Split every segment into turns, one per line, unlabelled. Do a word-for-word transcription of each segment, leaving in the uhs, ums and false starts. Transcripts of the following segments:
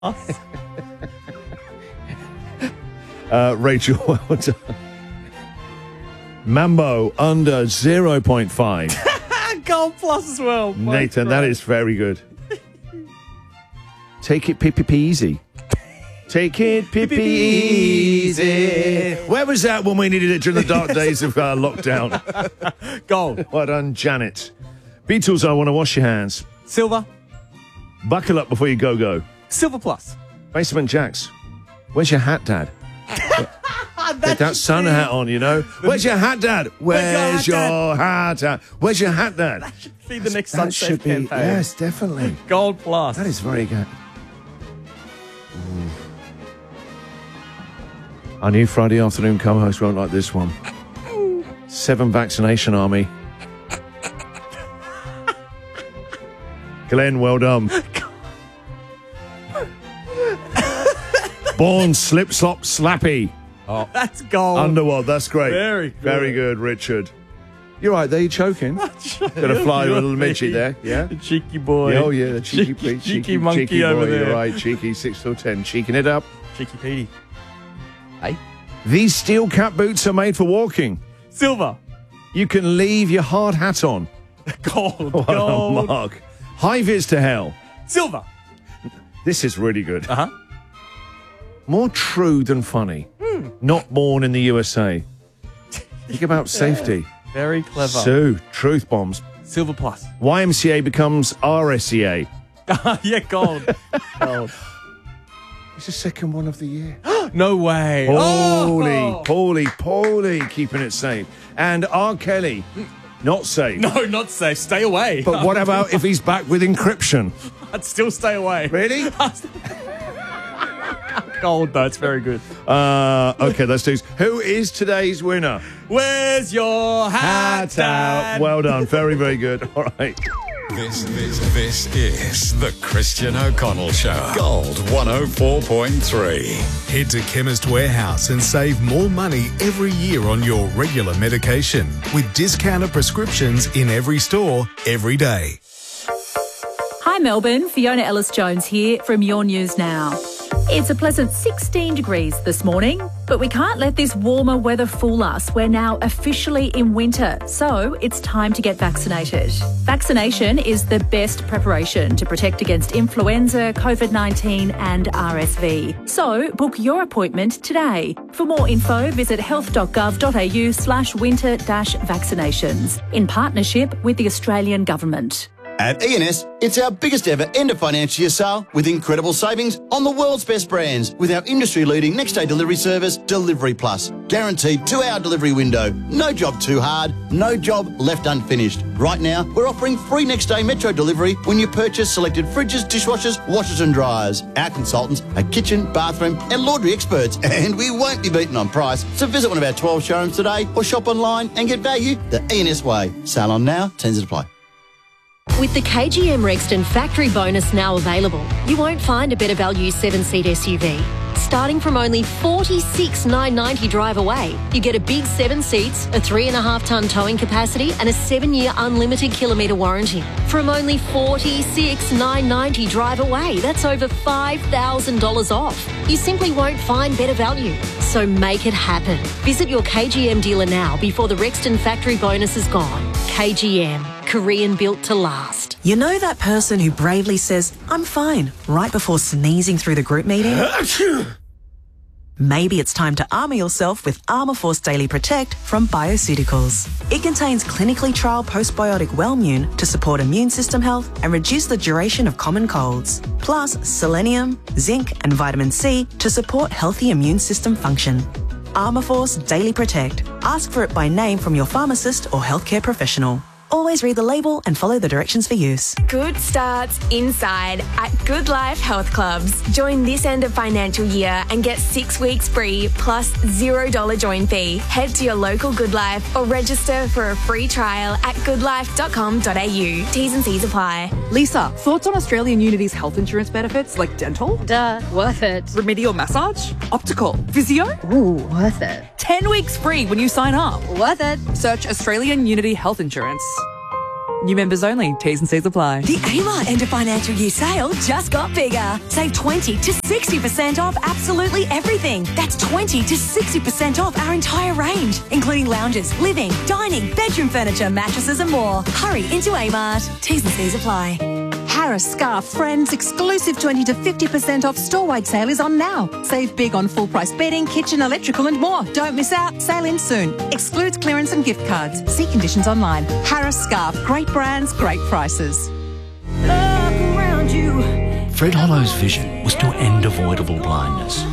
uh, Rachel, well done. Mambo under zero point five.
Gold plus as well.
Nathan, that is very good. Take it pippy easy. Take it pippy easy. Where was that when we needed it during the dark days of uh, lockdown?
Gold.
Well done, Janet. Beatles, I want to wash your hands.
Silver.
Buckle up before you go go.
Silver plus.
Basement Jacks. Where's your hat, Dad? Get that sun hat on, you know. Where's your hat, Dad? Where's your, your hat, Dad? Where's your hat, Dad?
That should be the next
that
Sunset
should be,
campaign.
Yes, definitely.
Gold plus.
That is very good. Ooh. Our new Friday afternoon co-host won't like this one. Seven vaccination army. Glenn, well done. Born slip slop slappy.
Oh, that's gold.
Underworld, that's great.
Very good.
Very good, Richard. You're right there, you're choking. Gonna fly a little midget there, yeah?
The cheeky boy.
Yeah, oh, yeah, the cheeky,
cheeky,
cheeky,
cheeky monkey
cheeky boy,
over there.
You're right, cheeky, six till ten, cheeking it up.
Cheeky Petey. Hey?
These steel cap boots are made for walking.
Silver.
You can leave your hard hat on.
Gold.
What
Gold.
a mark. High vis to hell.
Silver.
This is really good.
Uh-huh.
More true than funny. Hmm. Not born in the U S A. Think about safety.
Very clever.
Sue, truth bombs.
Silver plus.
Y M C A becomes R S C A.
Yeah, gold. Gold.
It's the second one of the year.
No way.
Holy,
Oh.
holy, holy, keeping it safe. And R. Kelly, not safe.
No, not safe. Stay away.
But what about if he's back with encryption?
I'd still stay away.
Really?
Gold, though. It's very good.
Uh, okay, let's do this. Who is today's winner?
Where's your hat,
Hat out.
Dad?
Well done. Very, very good. All right.
This, this, this is the Christian O'Connell Show. Gold one oh four point three.
Head to Chemist Warehouse and save more money every year on your regular medication with discounted prescriptions in every store, every day.
Hi Melbourne, Fiona Ellis-Jones here from Your News Now. It's a pleasant sixteen degrees this morning, but we can't let this warmer weather fool us. We're now officially in winter, so it's time to get vaccinated. Vaccination is the best preparation to protect against influenza, COVID nineteen and R S V. So book your appointment today. For more info, visit health.gov.au slash winter dash vaccinations in partnership with the Australian Government.
At E and S, it's our biggest ever end of financial year sale with incredible savings on the world's best brands with our industry-leading next-day delivery service, Delivery Plus. Guaranteed two-hour delivery window. No job too hard, no job left unfinished. Right now, we're offering free next-day metro delivery when you purchase selected fridges, dishwashers, washers and dryers. Our consultants are kitchen, bathroom and laundry experts, and we won't be beaten on price. So visit one of our twelve showrooms today or shop online and get value the E and S way. Sale on now, terms apply.
With the K G M Rexton factory bonus now available, you won't find a better value seven-seat S U V. Starting from only forty-six thousand nine hundred ninety drive away, you get a big seven seats, a three and a half tonne towing capacity and a seven-year unlimited kilometre warranty. From only forty-six thousand nine hundred ninety drive away, that's over five thousand dollars off. You simply won't find better value. So make it happen. Visit your K G M dealer now before the Rexton factory bonus is gone. K G M. Korean built to last.
You know that person who bravely says, "I'm fine," right before sneezing through the group meeting? Maybe it's time to armour yourself with Armourforce Daily Protect from Bioceuticals. It contains clinically trialled postbiotic Wellmune to support immune system health and reduce the duration of common colds. Plus selenium, zinc and vitamin C to support healthy immune system function. Armourforce Daily Protect. Ask for it by name from your pharmacist or healthcare professional. Always read the label and follow the directions for use.
Good starts inside at Good Life Health Clubs. Join this end of financial year and get six weeks free plus zero dollar join fee. Head to your local Good Life or register for a free trial at good life dot com dot a u. T's and C's apply.
Lisa, thoughts on Australian Unity's health insurance benefits like dental?
Duh, worth it.
Remedial massage? Optical? Physio?
Ooh, worth it.
ten weeks free when you sign up.
Worth it.
Search Australian Unity Health Insurance.
New members only. T's and C's apply.
The Amart end of financial year sale just got bigger. Save twenty to sixty percent off absolutely everything. That's twenty to sixty percent off our entire range, including lounges, living, dining, bedroom furniture, mattresses and more. Hurry into Amart. T's and C's apply.
Harris Scarf Friends exclusive twenty to fifty percent off store-wide sale is on now. Save big on full-price bedding, kitchen, electrical and more. Don't miss out. Sale ends soon. Excludes clearance and gift cards. See conditions online. Harris Scarf. Great brands, great prices.
Look around you.
Fred Hollow's vision was to end avoidable blindness.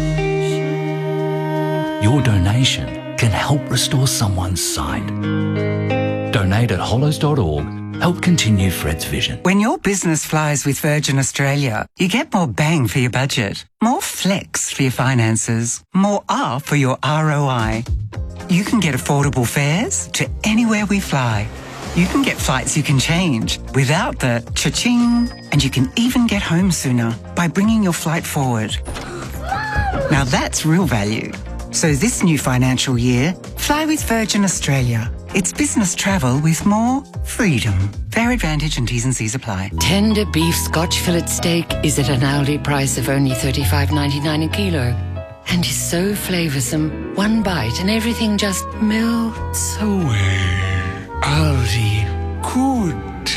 Your donation can help restore someone's sight. Donate at hollows dot org. Help continue Fred's vision.
When your business flies with Virgin Australia, you get more bang for your budget, more flex for your finances, more R for your R O I. You can get affordable fares to anywhere we fly. You can get flights you can change without the cha-ching, and you can even get home sooner by bringing your flight forward. Now that's real value. So this new financial year, fly with Virgin Australia. It's business travel with more freedom. Fair advantage and T's and C's apply.
Tender beef Scotch fillet steak is at an Aldi price of only thirty-five ninety-nine a kilo. And is so flavoursome, one bite and everything just melts away.
Aldi, good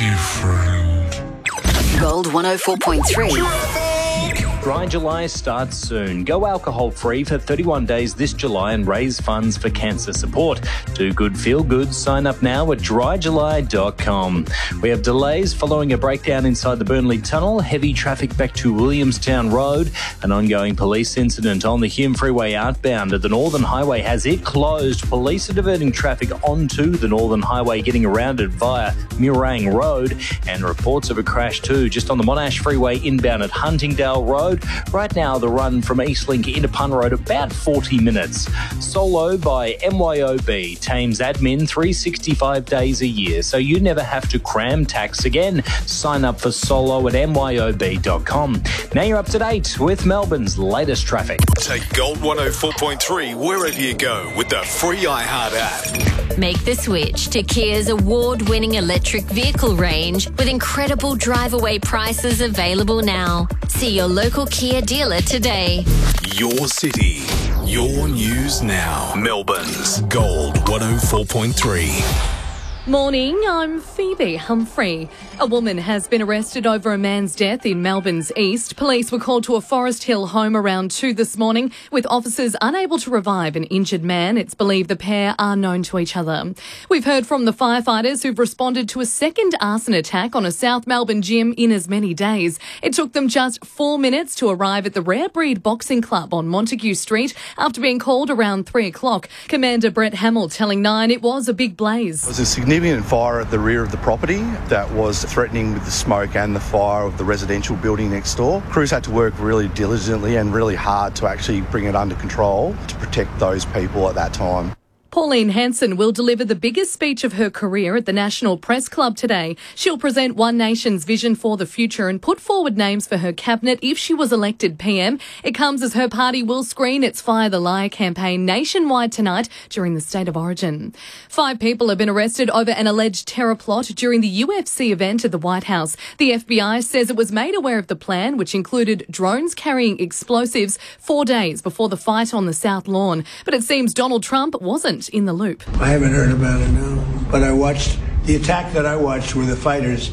different.
Gold one oh four point three.
Dry July starts soon. Go alcohol-free for thirty-one days this July and raise funds for cancer support. Do good, feel good. Sign up now at dry july dot com. We have delays following a breakdown inside the Burnley Tunnel, heavy traffic back to Williamstown Road, an ongoing police incident on the Hume Freeway outbound at the Northern Highway has it closed. Police are diverting traffic onto the Northern Highway, getting around it via Murang Road, and reports of a crash too just on the Monash Freeway inbound at Huntingdale Road. Right now, the run from Eastlink into Pun Road, about forty minutes. Solo by M Y O B, Thames admin three hundred sixty-five days a year, so you never have to cram tax again. Sign up for Solo at M Y O B dot com. Now you're up to date with Melbourne's latest traffic.
Take Gold one oh four point three wherever you go with the free iHeart app.
Make the switch to Kia's award-winning electric vehicle range with incredible drive-away prices available now. See your local Kia dealer today.
Your city, your news now. Melbourne's Gold one oh four point three.
Morning, I'm Phoebe Humphrey. A woman has been arrested over a man's death in Melbourne's east. Police were called to a Forest Hill home around two this morning, with officers unable to revive an injured man. It's believed the pair are known to each other. We've heard from the firefighters who've responded to a second arson attack on a South Melbourne gym in as many days. It took them just four minutes to arrive at the Rare Breed Boxing Club on Montague Street after being called around three o'clock. Commander Brett Hamill telling Nine it was a big blaze.
It was a significant fire at the rear of the property that was threatening with the smoke and the fire of the residential building next door. Crews had to work really diligently and really hard to actually bring it under control to protect those people at that time.
Pauline Hanson will deliver the biggest speech of her career at the National Press Club today. She'll present One Nation's vision for the future and put forward names for her cabinet if she was elected P M. It comes as her party will screen its Fire the Liar campaign nationwide tonight during the State of Origin. Five people have been arrested over an alleged terror plot during the U F C event at the White House. The F B I says it was made aware of the plan, which included drones carrying explosives four days before the fight on the South Lawn. But it seems Donald Trump wasn't in the loop.
I haven't heard about it, no. But I watched, the attack that I watched were the fighters.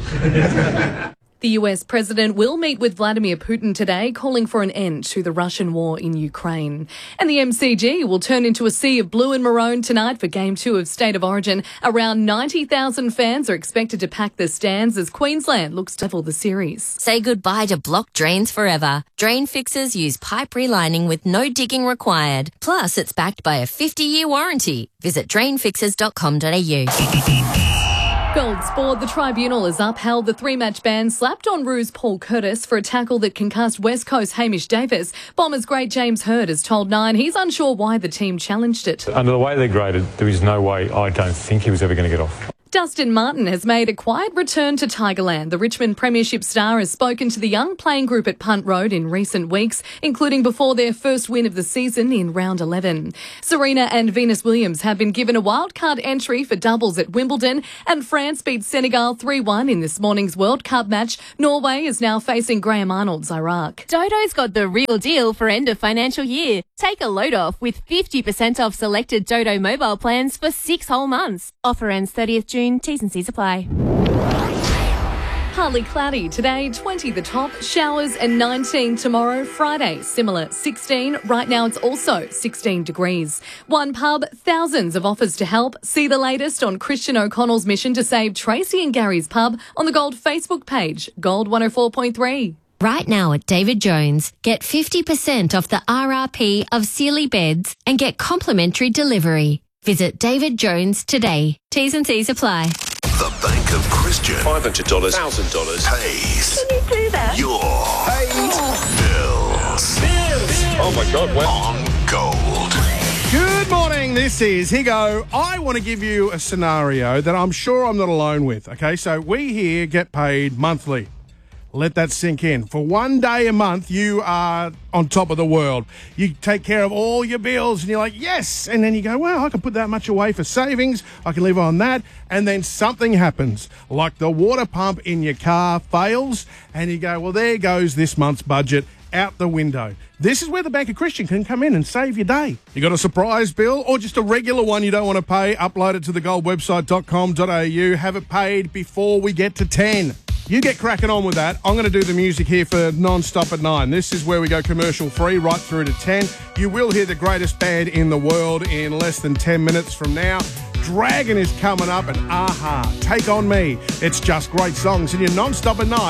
The U S president will meet with Vladimir Putin today, calling for an end to the Russian war in Ukraine. And the M C G will turn into a sea of blue and maroon tonight for Game two of State of Origin. Around ninety thousand fans are expected to pack the stands as Queensland looks to level the series.
Say goodbye to blocked drains forever. Drain fixers use pipe relining with no digging required. Plus, it's backed by a fifty-year warranty. Visit drain fixers dot com dot a u.
Gold Sport, the tribunal has upheld the three-match ban slapped on Roos Paul Curtis for a tackle that concussed West Coast Hamish Davis. Bombers great James Hird has told Nine he's unsure why the team challenged it.
Under the way they're graded, there is no way, I don't think he was ever going to get off.
Dustin Martin has made a quiet return to Tigerland. The Richmond Premiership star has spoken to the young playing group at Punt Road in recent weeks, including before their first win of the season in round eleven. Serena and Venus Williams have been given a wildcard entry for doubles at Wimbledon, and France beat Senegal three one in this morning's World Cup match. Norway is now facing Graham Arnold's Iraq.
Dodo's got the real deal for end of financial year. Take a load off with fifty percent off selected Dodo mobile plans for six whole months. Offer ends thirtieth June. T's and C's apply.
Partly cloudy today, twenty the top, showers and nineteen tomorrow. Friday, similar, sixteen. Right now it's also sixteen degrees. One pub, thousands of offers to help. See the latest on Christian O'Connell's mission to save Tracy and Gary's pub on the Gold Facebook page, Gold one oh four point three.
Right now at David Jones, get fifty percent off the R R P of Sealy beds and get complimentary delivery. Visit David Jones today. T's and C's apply.
The Bank of Christian.
five hundred dollars, one thousand dollars.
Pays.
Can you do that?
Your bills. Bills.
Oh, my God. When?
On Gold.
Good morning. This is Higo. I want to give you a scenario that I'm sure I'm not alone with. Okay, so we here get paid monthly. Let that sink in. For one day a month, you are on top of the world. You take care of all your bills and you're like, yes. And then you go, well, I can put that much away for savings. I can live on that. And then something happens, like the water pump in your car fails. And you go, well, there goes this month's budget out the window. This is where the Bank of Christian can come in and save your day. You got a surprise bill or just a regular one you don't want to pay? Upload it to the gold website dot com dot a u. Have it paid before we get to ten. You get cracking on with that. I'm going to do the music here for Non-Stop at nine. This is where we go commercial free right through to ten. You will hear the greatest band in the world in less than ten minutes from now. Dragon is coming up and Aha, Take On Me. It's just great songs in your Non-Stop at nine.